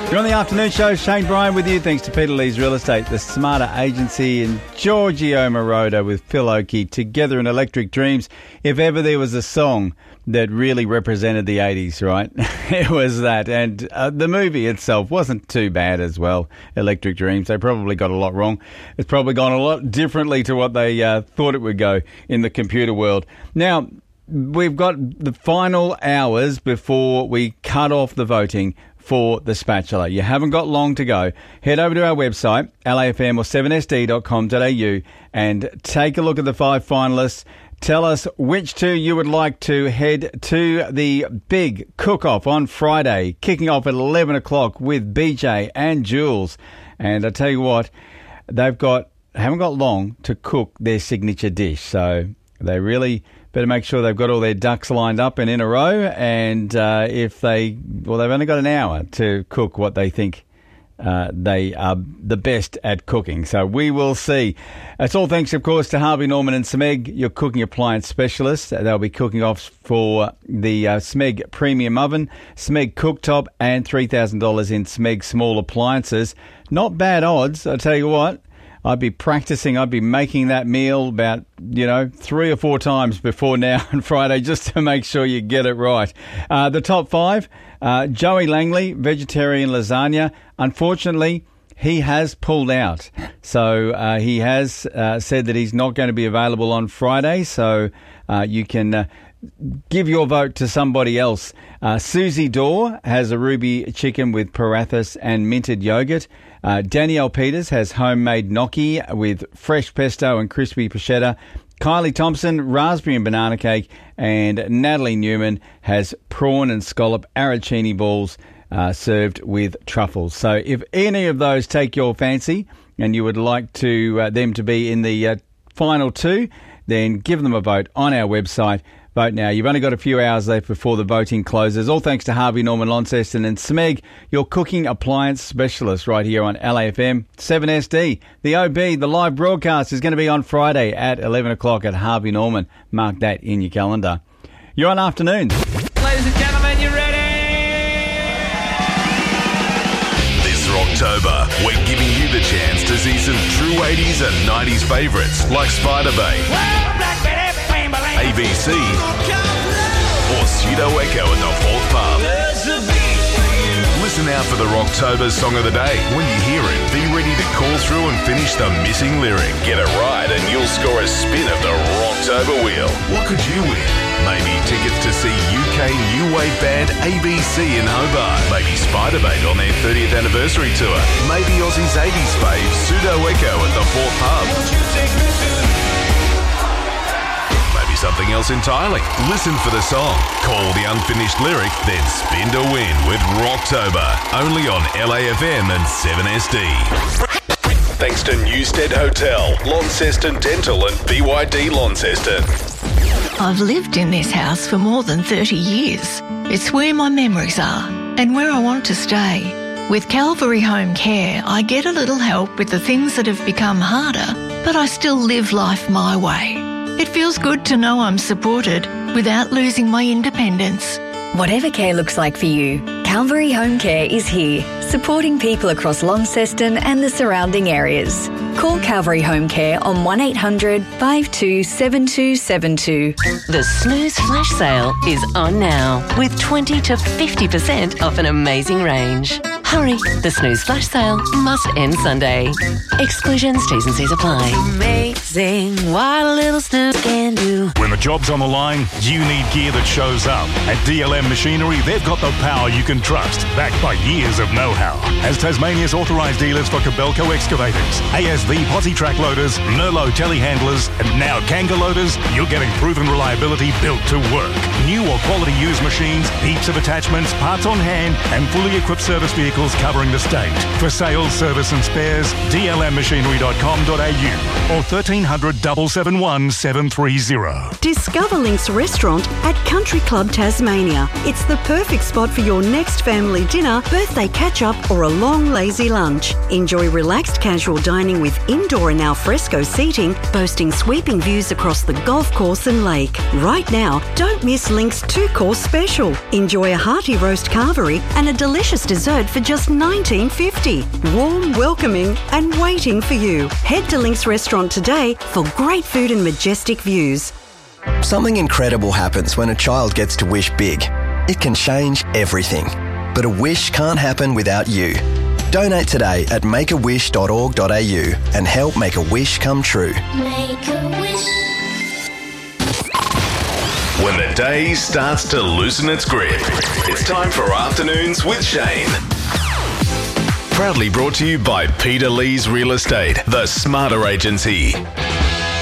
You're on the afternoon show. Shane Bryan with you. Thanks to Peter Lee's Real Estate, the Smarter Agency, and Giorgio Moroder with Phil Oakey, together in Electric Dreams. If ever there was a song that really represented the 80s, right? It was that. And the movie itself wasn't too bad as well, Electric Dreams. They probably got a lot wrong. It's probably gone a lot differently to what they thought it would go in the computer world. Now, we've got the final hours before we cut off the voting for The Spatula. You haven't got long to go. Head over to our website, lafm or 7sd.com.au, and take a look at the 5 finalists. Tell us which 2 you would like to head to the big cook-off on Friday, kicking off at 11 o'clock with BJ and Jules. And I tell you what, haven't got long to cook their signature dish, so they really better make sure they've got all their ducks lined up and in a row. And they've only got an hour to cook what they think they are the best at cooking. So we will see. It's all thanks, of course, to Harvey Norman and Smeg, your cooking appliance specialists. They'll be cooking off for the Smeg Premium Oven, Smeg Cooktop, and $3,000 in Smeg Small Appliances. Not bad odds, I tell you what. I'd be making that meal about, 3 or 4 times before now on Friday just to make sure you get it right. The top 5, Joey Langley, vegetarian lasagna. Unfortunately, he has pulled out. So he has said that he's not going to be available on Friday. So you can give your vote to somebody else. Susie Dorr has a ruby chicken with parathas and minted yogurt. Danielle Peters has homemade gnocchi with fresh pesto and crispy prosciutto. Kylie Thompson, raspberry and banana cake. And Natalie Newman has prawn and scallop arancini balls served with truffles. So if any of those take your fancy and you would like to them to be in the final 2, then give them a vote on our website. Vote now. You've only got a few hours left before the voting closes. All thanks to Harvey Norman, Launceston and Smeg, your cooking appliance specialist right here on LAFM 7SD. The OB, the live broadcast, is going to be on Friday at 11 o'clock at Harvey Norman. Mark that in your calendar. You're on Afternoons. Ladies and gentlemen, you ready? This October, we're giving you the chance to see some true 80s and 90s favourites like Spider Bay, ABC, or Pseudo Echo at the 4th Pub. Listen out for the Rocktober Song of the Day. When you hear it, be ready to call through and finish the missing lyric. Get it right and you'll score a spin of the Rocktober wheel. What could you win? Maybe tickets to see UK new wave band ABC in Hobart. Maybe Spiderbait on their 30th anniversary tour. Maybe Aussie's 80s fave Pseudo Echo at the 4th Pub. Something else entirely. Listen for the song, call the unfinished lyric, then spin to win with Rocktober. Only on LAFM and 7SD. Thanks to Newstead Hotel, Launceston Dental and BYD Launceston. I've lived in this house for more than 30 years. It's where my memories are and where I want to stay. With Calvary Home Care, I get a little help with the things that have become harder, but I still live life my way. It feels good to know I'm supported without losing my independence. Whatever care looks like for you, Calvary Home Care is here, supporting people across Launceston and the surrounding areas. Call Calvary Home Care on 1800 527272. The Snooze Flash Sale is on now with 20 to 50% off an amazing range. Hurry, the Snooze Flash Sale must end Sunday. Exclusions, T's and C's apply. Amazing what a little snooze can do. When the job's on the line, you need gear that shows up. At DLM Machinery, they've got the power you can trust, backed by years of know-how. As Tasmania's authorised dealers for Kobelco excavators, ASV Posse track loaders, Merlot telehandlers, and now Kanga loaders, you're getting proven reliability built to work. New or quality used machines, heaps of attachments, parts on hand, and fully equipped service vehicles covering the state. For sales, service and spares, dlmmachinery.com.au or 1300 771 730. Discover Link's restaurant at Country Club Tasmania. It's the perfect spot for your next family dinner, birthday catch-up or a long lazy lunch. Enjoy relaxed casual dining with indoor and alfresco seating, boasting sweeping views across the golf course and lake. Right now, don't miss Link's 2-course special. Enjoy a hearty roast carvery and a delicious dessert for just $19.50. Warm, welcoming and waiting for you. Head to Link's Restaurant today for great food and majestic views. Something incredible happens when a child gets to wish big. It can change everything. But a wish can't happen without you. Donate today at makeawish.org.au and help make a wish come true. Make a wish. When the day starts to loosen its grip, it's time for Afternoons with Shane. Proudly brought to you by Peter Lee's Real Estate, the smarter agency.